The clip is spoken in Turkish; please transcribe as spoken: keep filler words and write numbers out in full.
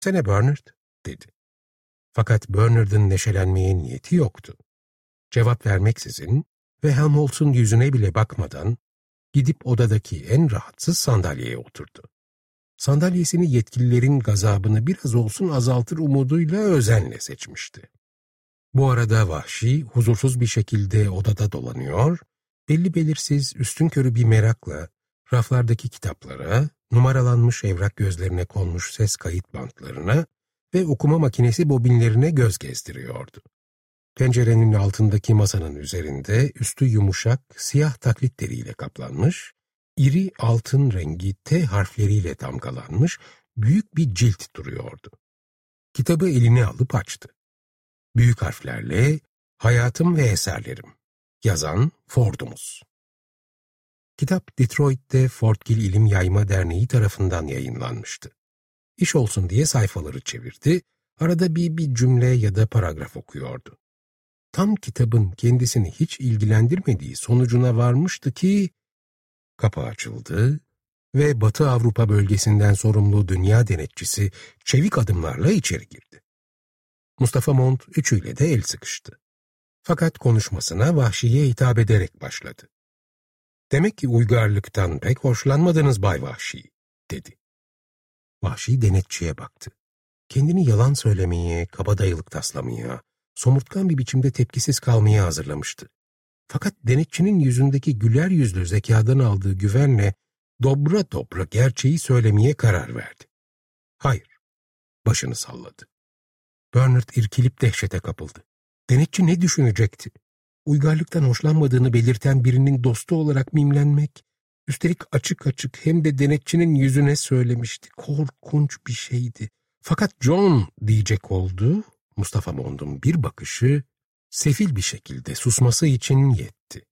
"Sene Bernard," dedi. Fakat Bernard'ın neşelenmeye niyeti yoktu. Cevap vermeksizin ve Helmholtz'un yüzüne bile bakmadan gidip odadaki en rahatsız sandalyeye oturdu. Sandalyesini yetkililerin gazabını biraz olsun azaltır umuduyla özenle seçmişti. Bu arada Vahşi huzursuz bir şekilde odada dolanıyor, belli belirsiz üstünkörü bir merakla raflardaki kitaplara, numaralanmış evrak gözlerine konmuş ses kayıt bantlarına ve okuma makinesi bobinlerine göz gezdiriyordu. Pencerenin altındaki masanın üzerinde üstü yumuşak, siyah taklit deriyle kaplanmış, iri altın rengi T harfleriyle damgalanmış büyük bir cilt duruyordu. Kitabı eline alıp açtı. Büyük harflerle "Hayatım ve Eserlerim." Yazan Ford'umuz. Kitap Detroit'te Fort Gill İlim Yayma Derneği tarafından yayınlanmıştı. İş olsun diye sayfaları çevirdi, arada bir bir cümle ya da paragraf okuyordu. Tam kitabın kendisini hiç ilgilendirmediği sonucuna varmıştı ki kapı açıldı ve Batı Avrupa bölgesinden sorumlu dünya denetçisi çevik adımlarla içeri girdi. Mustafa Mont üçüyle de el sıkıştı. Fakat konuşmasına Vahşi'ye hitap ederek başladı. "Demek ki uygarlıktan pek hoşlanmadınız Bay Vahşi," dedi. Vahşi denetçiye baktı. Kendini yalan söylemeye, kabadayılık taslamaya, somurtkan bir biçimde tepkisiz kalmaya hazırlamıştı. Fakat denetçinin yüzündeki güler yüzlü zekadan aldığı güvenle dobra dobra gerçeği söylemeye karar verdi. "Hayır," başını salladı. Bernard irkilip dehşete kapıldı. Denetçi ne düşünecekti? Uygarlıktan hoşlanmadığını belirten birinin dostu olarak mimlenmek, üstelik açık açık hem de denetçinin yüzüne söylemişti. Korkunç bir şeydi. Fakat "John" diyecek oldu. Mustafa Mont'un bir bakışı sefil bir şekilde susması için yetti.